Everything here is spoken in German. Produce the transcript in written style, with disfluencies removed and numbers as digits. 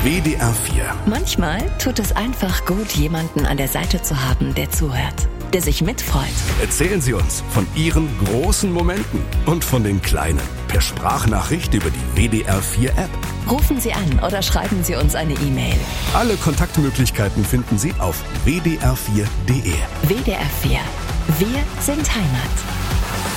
WDR 4. Manchmal tut es einfach gut, jemanden an der Seite zu haben, der zuhört, der sich mitfreut. Erzählen Sie uns von Ihren großen Momenten und von den kleinen. Per Sprachnachricht über die WDR 4 App. Rufen Sie an oder schreiben Sie uns eine E-Mail. Alle Kontaktmöglichkeiten finden Sie auf wdr4.de. WDR 4. Wir sind Heimat.